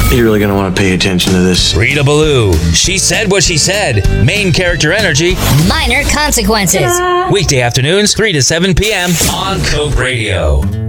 You're really going to want to pay attention to this. Rita Ballou. She said what she said. Main character energy. Minor consequences. Weekday afternoons, 3 to 7 p.m. on Coke Radio.